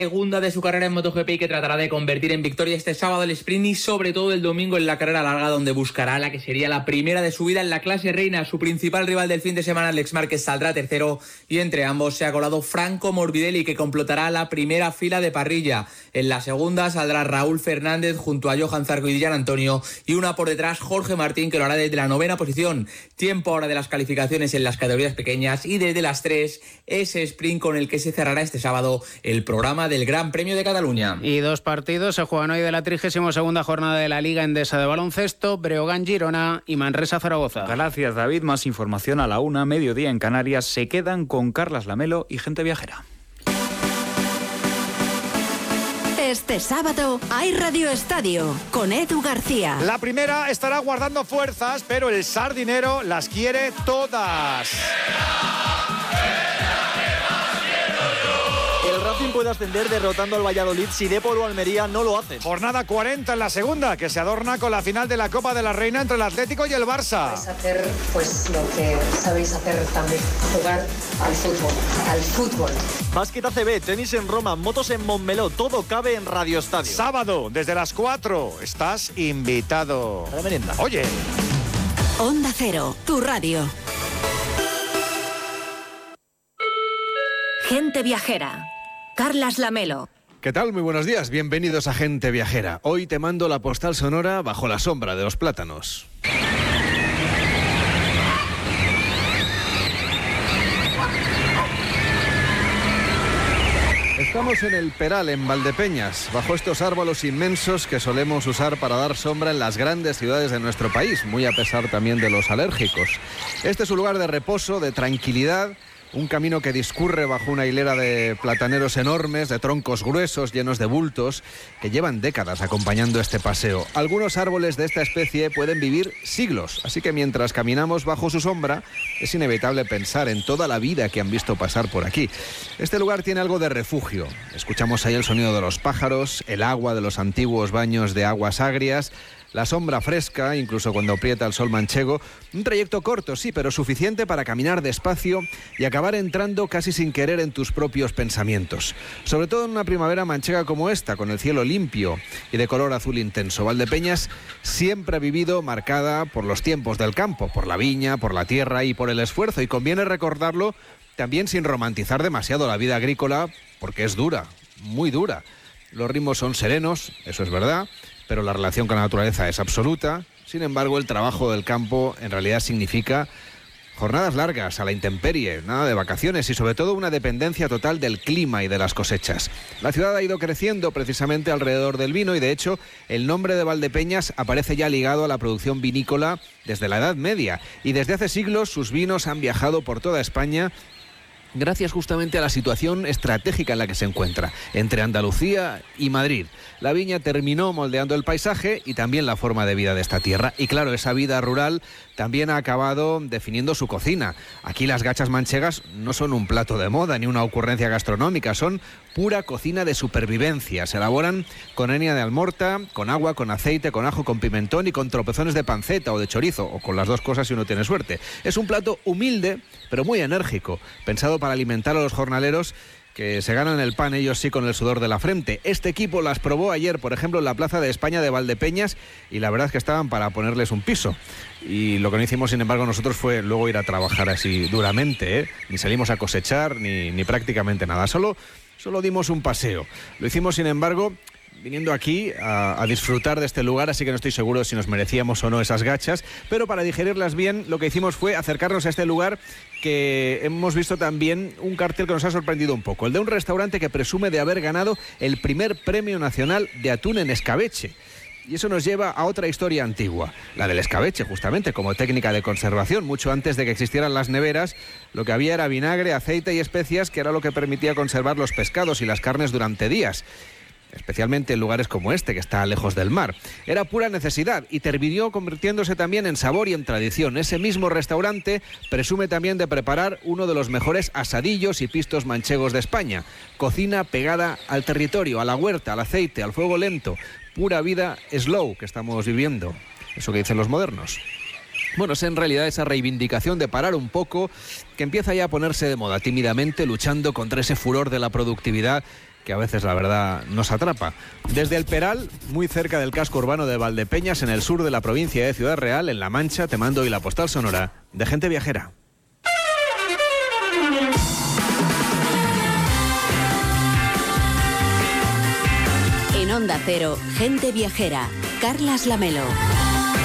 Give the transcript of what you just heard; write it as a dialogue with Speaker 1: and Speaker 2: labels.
Speaker 1: Segunda de su carrera en MotoGP y que tratará de convertir en victoria este sábado el sprint y sobre todo el domingo en la carrera larga, donde buscará la que sería la primera de su vida en la clase reina. Su principal rival del fin de semana, Alex Márquez, saldrá tercero y entre ambos se ha colado Franco Morbidelli, que completará la primera fila de parrilla. En la segunda saldrá Raúl Fernández junto a Johan Zarco y Dillan Antonio, y una por detrás Jorge Martín, que lo hará desde la 9ª posición. Tiempo ahora de las calificaciones en las categorías pequeñas y desde las 3 ese sprint con el que se cerrará este sábado el programa del Gran Premio de Cataluña.
Speaker 2: Y 2 partidos se juegan hoy de la 32ª jornada de la Liga Endesa de Baloncesto: Breogán-Girona y Manresa-Zaragoza.
Speaker 3: Gracias, David. Más información a la 1, mediodía en Canarias. Se quedan con Carlas Lamelo y Gente Viajera.
Speaker 4: Este sábado hay Radio Estadio con Edu García.
Speaker 5: La primera estará guardando fuerzas, pero el sardinero las quiere todas.
Speaker 6: El Racing puede ascender derrotando al Valladolid si Depor o Almería no lo hacen.
Speaker 5: Jornada 40 en la segunda, que se adorna con la final de la Copa de la Reina entre el Atlético y el Barça.
Speaker 7: Vais a hacer pues lo que sabéis hacer también, jugar al fútbol.
Speaker 6: Básquet ACB, tenis en Roma, motos en Montmeló, todo cabe en Radio Estadio.
Speaker 5: Sábado, desde las 4, estás invitado.
Speaker 6: A la merienda.
Speaker 5: Oye.
Speaker 4: Onda Cero, tu radio. Gente Viajera. Carlas Lamelo.
Speaker 8: ¿Qué tal? Muy buenos días. Bienvenidos a Gente Viajera. Hoy te mando la postal sonora bajo la sombra de los plátanos. Estamos en el Peral, en Valdepeñas, bajo estos árboles inmensos que solemos usar para dar sombra en las grandes ciudades de nuestro país, muy a pesar también de los alérgicos. Este es un lugar de reposo, de tranquilidad. Un camino que discurre bajo una hilera de plataneros enormes, de troncos gruesos, llenos de bultos, que llevan décadas acompañando este paseo. Algunos árboles de esta especie pueden vivir siglos, así que mientras caminamos bajo su sombra, es inevitable pensar en toda la vida que han visto pasar por aquí. Este lugar tiene algo de refugio. Escuchamos ahí el sonido de los pájaros, el agua de los antiguos baños de aguas agrias, la sombra fresca, incluso cuando aprieta el sol manchego. Un trayecto corto, sí, pero suficiente para caminar despacio y acabar entrando casi sin querer en tus propios pensamientos. Sobre todo en una primavera manchega como esta, con el cielo limpio y de color azul intenso. Valdepeñas siempre ha vivido marcada por los tiempos del campo, por la viña, por la tierra y por el esfuerzo. Y conviene recordarlo también sin romantizar demasiado la vida agrícola, porque es dura, muy dura. Los ritmos son serenos, eso es verdad, pero la relación con la naturaleza es absoluta. Sin embargo, el trabajo del campo en realidad significa jornadas largas, a la intemperie, nada de vacaciones y sobre todo una dependencia total del clima y de las cosechas. La ciudad ha ido creciendo precisamente alrededor del vino y de hecho el nombre de Valdepeñas aparece ya ligado a la producción vinícola desde la Edad Media y desde hace siglos sus vinos han viajado por toda España gracias justamente a la situación estratégica en la que se encuentra, entre Andalucía y Madrid. La viña terminó moldeando el paisaje y también la forma de vida de esta tierra. Y claro, esa vida rural también ha acabado definiendo su cocina. Aquí las gachas manchegas no son un plato de moda ni una ocurrencia gastronómica, son pura cocina de supervivencia. Se elaboran con harina de almorta, con agua, con aceite, con ajo, con pimentón y con tropezones de panceta o de chorizo, o con las dos cosas si uno tiene suerte. Es un plato humilde, pero muy enérgico, pensado para alimentar a los jornaleros que se ganan el pan ellos sí con el sudor de la frente. Este equipo las probó ayer, por ejemplo, en la Plaza de España de Valdepeñas y la verdad es que estaban para ponerles un piso. Y lo que no hicimos, sin embargo, nosotros fue luego ir a trabajar así duramente, ¿eh? Ni salimos a cosechar ni prácticamente nada, solo dimos un paseo. Lo hicimos, sin embargo, viniendo aquí a disfrutar de este lugar, así que no estoy seguro si nos merecíamos o no esas gachas, pero para digerirlas bien lo que hicimos fue acercarnos a este lugar que hemos visto también un cartel que nos ha sorprendido un poco, el de un restaurante que presume de haber ganado el primer premio nacional de atún en escabeche. Y eso nos lleva a otra historia antigua, la del escabeche, justamente, como técnica de conservación. Mucho antes de que existieran las neveras, lo que había era vinagre, aceite y especias, que era lo que permitía conservar los pescados y las carnes durante días, especialmente en lugares como este, que está lejos del mar. Era pura necesidad y terminó convirtiéndose también en sabor y en tradición. Ese mismo restaurante presume también de preparar uno de los mejores asadillos y pistos manchegos de España. Cocina pegada al territorio, a la huerta, al aceite, al fuego lento. Pura vida slow que estamos viviendo. Eso que dicen los modernos. Bueno, es en realidad esa reivindicación de parar un poco que empieza ya a ponerse de moda tímidamente, luchando contra ese furor de la productividad que a veces la verdad nos atrapa. Desde El Peral, muy cerca del casco urbano de Valdepeñas, en el sur de la provincia de Ciudad Real, en La Mancha, te mando hoy la postal sonora de Gente Viajera.
Speaker 4: En Onda Cero, Gente Viajera, Carlas Lamelo.